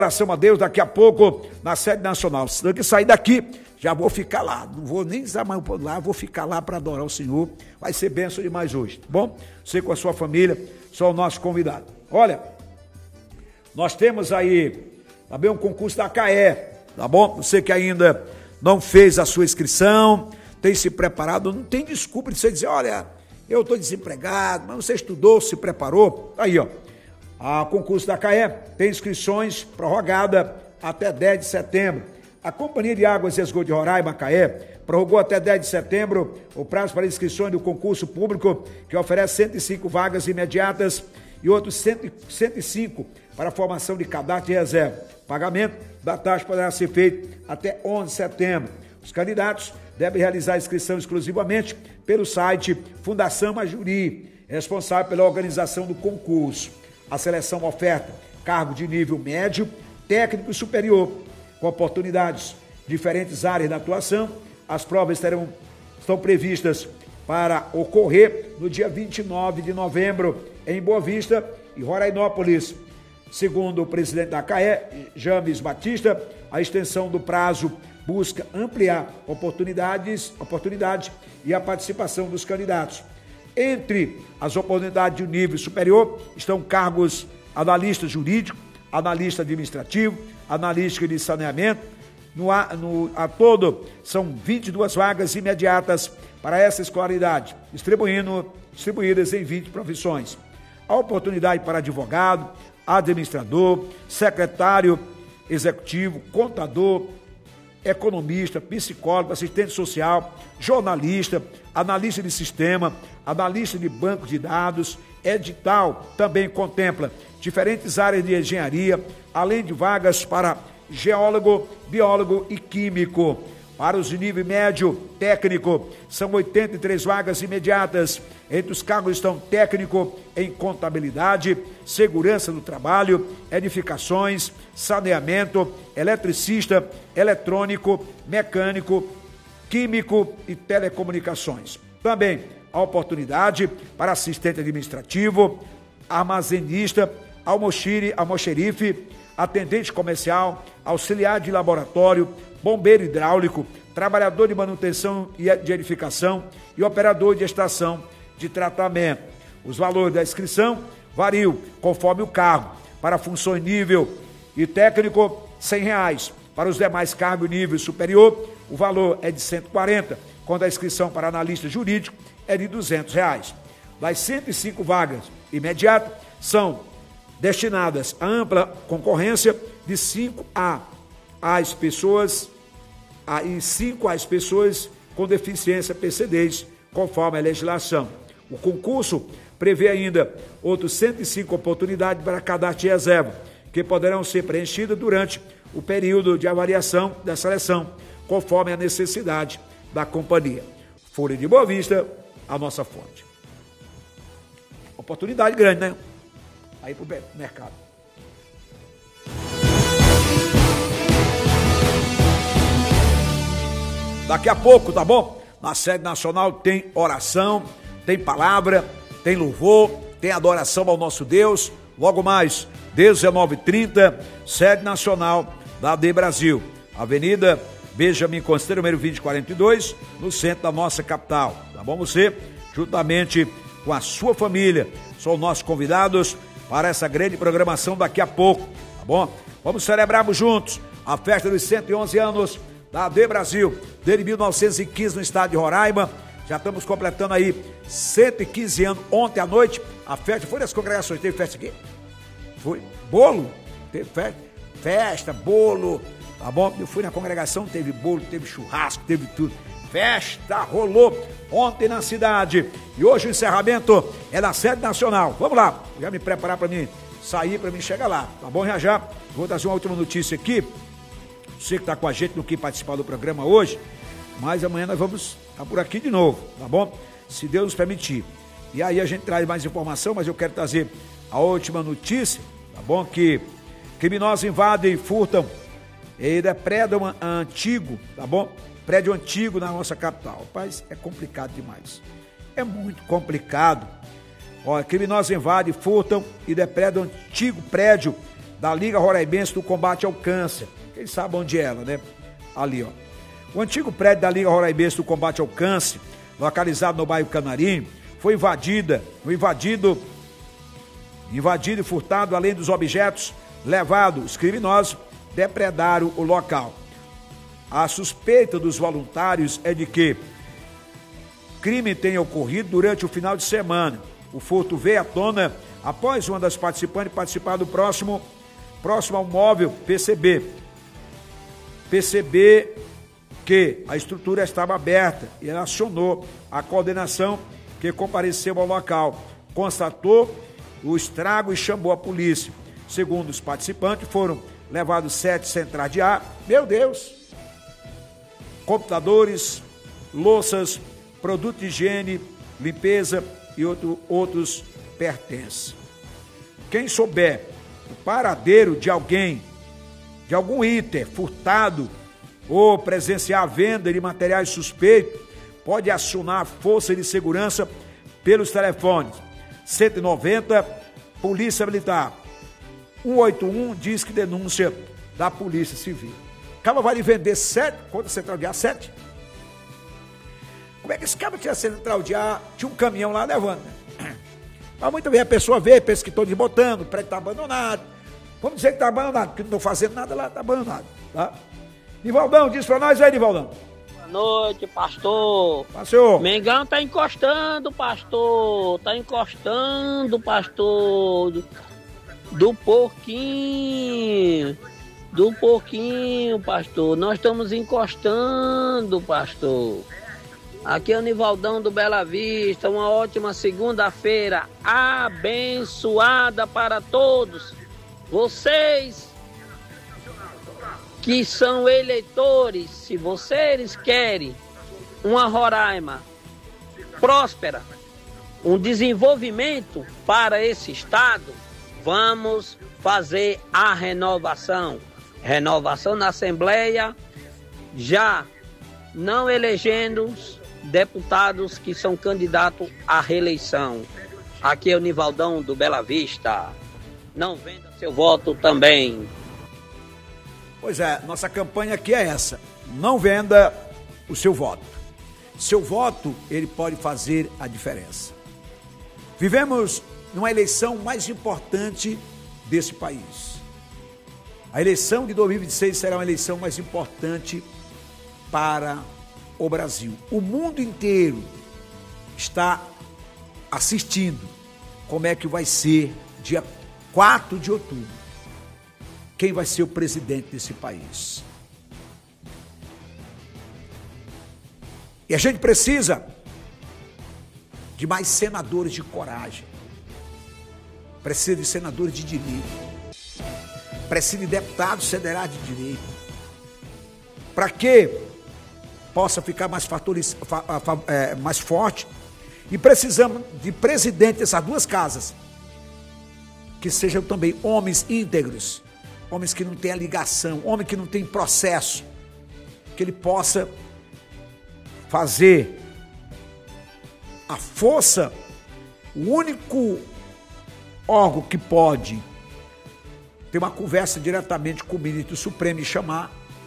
Oração a Deus daqui a pouco na sede nacional. Se eu sair daqui, já vou ficar lá. Não vou nem usar mais lá, vou ficar lá para adorar o Senhor. Vai ser bênção demais hoje, tá bom? Você com a sua família, só o nosso convidado. Olha, nós temos aí também um concurso da CAE, tá bom? Você que ainda não fez a sua inscrição, tem se preparado, não tem desculpa de você dizer, olha, eu estou desempregado, mas você estudou, se preparou. Aí, ó. A concurso da CAE tem inscrições prorrogada até 10 de setembro. A Companhia de Águas e Esgoto de Roraima, CAE, prorrogou até 10 de setembro o prazo para inscrições do concurso público, que oferece 105 vagas imediatas e outros 105 para a formação de cadastro de reserva. Pagamento da taxa poderá ser feito até 11 de setembro. Os candidatos devem realizar a inscrição exclusivamente pelo site Fundação Majuri, responsável pela organização do concurso. A seleção oferta cargo de nível médio, técnico e superior, com oportunidades de diferentes áreas de atuação. As provas estão previstas para ocorrer no dia 29 de novembro em Boa Vista e Rorainópolis. Segundo o presidente da CAE, James Batista, a extensão do prazo busca ampliar oportunidade e a participação dos candidatos. Entre as oportunidades de nível superior estão cargos analista jurídico, analista administrativo, analista de saneamento. A todo, são 22 vagas imediatas para essa escolaridade, distribuídas em 20 profissões. A oportunidade para advogado, administrador, secretário executivo, contador, economista, psicólogo, assistente social, jornalista, analista de sistema, analista de banco de dados. Edital também contempla diferentes áreas de engenharia, além de vagas para geólogo, biólogo e químico. Para os de nível médio técnico, são 83 vagas imediatas. Entre os cargos estão técnico em contabilidade, segurança do trabalho, edificações, saneamento, eletricista, eletrônico, mecânico, químico e telecomunicações. Também a oportunidade para assistente administrativo, armazenista, almoxerife, atendente comercial, auxiliar de laboratório, bombeiro hidráulico, trabalhador de manutenção e de edificação e operador de estação de tratamento. Os valores da inscrição variam conforme o cargo. Para funções nível e técnico, R$100. Para os demais cargos nível superior, o valor é de R$140, quando a inscrição para analista jurídico é de R$200. Das 105 vagas imediatas, são destinadas à ampla concorrência de 5 às pessoas com deficiência PCDs, conforme a legislação. O concurso prevê ainda outros 105 oportunidades para cadastro de reserva, que poderão ser preenchidas durante o período de avaliação da seleção, conforme a necessidade da companhia. Folha de Boa Vista, a nossa fonte. Oportunidade grande, né? Aí para o mercado. Daqui a pouco, tá bom? Na sede nacional tem oração, tem palavra, tem louvor, tem adoração ao nosso Deus. Logo mais, 19h30, sede nacional da AD Brasil, Avenida Benjamin Consteiro, número 2042, no centro da nossa capital. Tá bom? Você, juntamente com a sua família, são nossos convidados para essa grande programação daqui a pouco, tá bom? Vamos celebrarmos juntos a festa dos 111 anos da AD Brasil, desde 1915 no estado de Roraima. Já estamos completando aí 115 anos. Ontem à noite, a festa foi das congregações. Teve festa aqui? Foi bolo? Teve festa, bolo, tá bom? Eu fui na congregação, teve bolo, teve churrasco, teve tudo. Festa rolou ontem na cidade. E hoje o encerramento é na sede nacional. Vamos lá, já me preparar para mim sair, para mim chegar lá, tá bom? Já vou trazer uma última notícia aqui. Você que está com a gente, não quis participar do programa hoje, mas amanhã nós vamos estar por aqui de novo, tá bom? Se Deus nos permitir. E aí a gente traz mais informação, mas eu quero trazer a última notícia, tá bom? Que criminosos invadem e furtam e depredam antigo, tá bom? Prédio antigo na nossa capital. Rapaz, é complicado demais. É muito complicado. Olha, criminosos invadem, furtam e depredam antigo prédio da Liga Roraimense do Combate ao Câncer. Quem sabe onde é ela, né? Ali, ó. O antigo prédio da Liga Roraimense do Combate ao Câncer, localizado no bairro Canarim, foi invadido e furtado, além dos objetos levados. Os criminosos depredaram o local. A suspeita dos voluntários é de que o crime tenha ocorrido durante o final de semana. O furto veio à tona após uma das participantes participar do próximo ao móvel perceber que a estrutura estava aberta e ela acionou a coordenação que compareceu ao local, constatou o estrago e chamou a polícia. Segundo os participantes, foram levados 7 centrais de ar, meu Deus, computadores, louças, produto de higiene, limpeza e outros pertences. Quem souber o paradeiro de algum item furtado ou presenciar a venda de materiais suspeitos, pode acionar a Força de Segurança pelos telefones 190, Polícia Militar, 181, diz que denúncia da Polícia Civil. Acaba vai lhe vender 7, conta central de ar, 7. Como é que esse cara tinha central de ar? Tinha um caminhão lá levando, né? Mas muitas vezes a pessoa vê, pensa que estão desbotando, o prédio está abandonado. Vamos dizer que está abandonado, porque não estão fazendo nada lá, está abandonado, tá? Nivaldão, diz para nós aí, Nivaldão. Boa noite, pastor. Pastor. Mengão tá encostando, pastor. Tá encostando, pastor. Do porquinho. Do porquinho, pastor. Nós estamos encostando, pastor. Aqui é o Nivaldão do Bela Vista. Uma ótima segunda-feira abençoada para todos. Vocês que são eleitores, se vocês querem uma Roraima próspera, um desenvolvimento para esse estado, vamos fazer a renovação. Renovação na Assembleia, já não elegendo deputados que são candidatos à reeleição. Aqui é o Nivaldão do Bela Vista. Não venda seu voto também. Pois é, nossa campanha aqui é essa. Não venda o seu voto. Seu voto, ele pode fazer a diferença. Vivemos numa eleição mais importante desse país. A eleição de 2026 será uma eleição mais importante para o Brasil. O mundo inteiro está assistindo como é que vai ser dia 4 de outubro. Quem vai ser o presidente desse país. E a gente precisa de mais senadores de coragem. Precisa de senadores de direito. Precisa de deputados federais de direito. Para que possa ficar mais forte. E precisamos de presidente dessas duas casas. Que sejam também homens íntegros. Homens que não têm a ligação, homem que não tem processo, que ele possa fazer a força, o único órgão que pode ter uma conversa diretamente com o ministro Supremo e chamar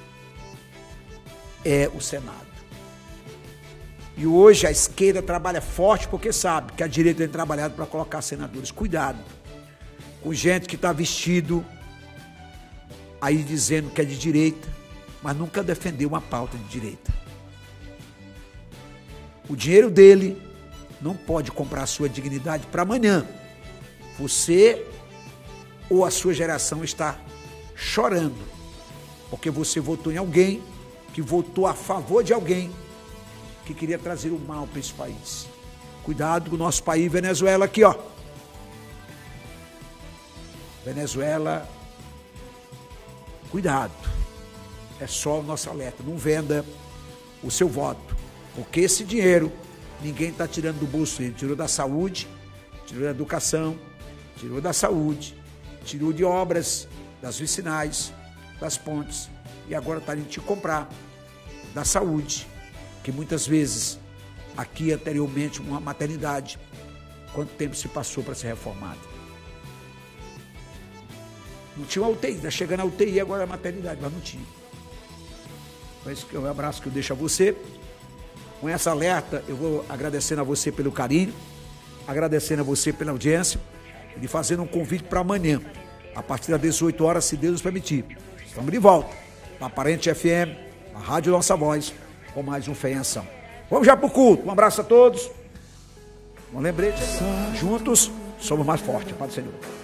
é o Senado. E hoje a esquerda trabalha forte porque sabe que a direita tem trabalhado para colocar senadores. Cuidado com gente que está vestido aí dizendo que é de direita, mas nunca defendeu uma pauta de direita. O dinheiro dele não pode comprar a sua dignidade para amanhã. Você ou a sua geração está chorando, porque você votou em alguém que votou a favor de alguém que queria trazer o mal para esse país. Cuidado com o nosso país, Venezuela, aqui, ó. Venezuela, cuidado, é só o nosso alerta, não venda o seu voto, porque esse dinheiro ninguém está tirando do bolso, ele tirou da saúde, tirou da educação, tirou da saúde, tirou de obras, das vicinais, das pontes, e agora está indo te comprar da saúde, que muitas vezes, aqui anteriormente, uma maternidade, quanto tempo se passou para ser reformada? Não tinha uma UTI, tá chegando a UTI agora a maternidade, mas não tinha. Então esse é o abraço que eu deixo a você. Com essa alerta, eu vou agradecendo a você pelo carinho, agradecendo a você pela audiência e fazendo um convite para amanhã, a partir das 18 horas, se Deus nos permitir. Estamos de volta na Aparente FM, a Rádio Nossa Voz, com mais um Fé em Ação. Vamos já para o culto. Um abraço a todos. Um lembrete, juntos somos mais fortes. Pai do Senhor.